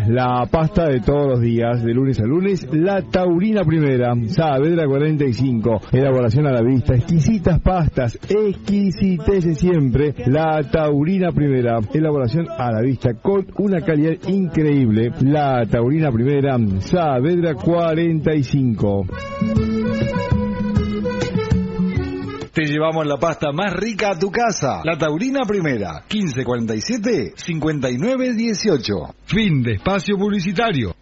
la pasta de todos los días, de lunes a lunes, la Taurina Primera, Saavedra 45, elaboración a la vista, exquisitas pastas, exquisitez siempre, la Taurina Primera, elaboración a la vista con una calidad increíble, la Taurina Primera, Saavedra 45. Te llevamos la pasta más rica a tu casa. La Taurina Primera, 1547-5918. Fin de espacio publicitario.